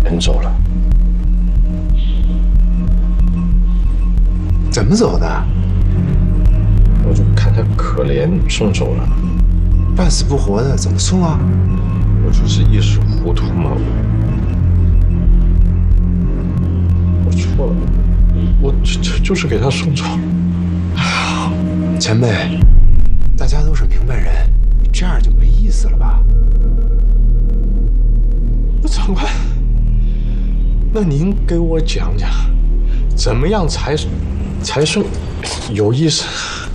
人走了。 怎么走的？ 我就看他可怜，送走了。 半死不活的，怎么送啊？ 我就是一时糊涂嘛，我错了，我就是给他送走。哎呀， 前辈，大家都是明白人，你这样就没意思了吧？ 那长官，那您给我讲讲，怎么样才算有意思？